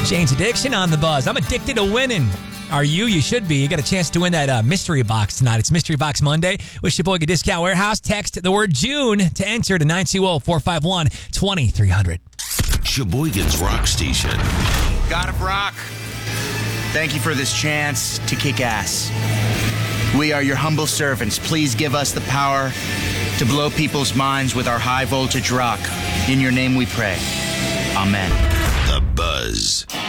Jane's Addiction on the Buzz. I'm addicted to winning. Are you? You should be. You got a chance to win that mystery box tonight. It's Mystery Box Monday with Sheboygan Discount Warehouse. Text the word June to enter to 920-451-2300. Sheboygan's Rock Station. God of Rock, thank you for this chance to kick ass. We are your humble servants. Please give us the power to blow people's minds with our high voltage rock. In your name we pray. Amen. The Buzz.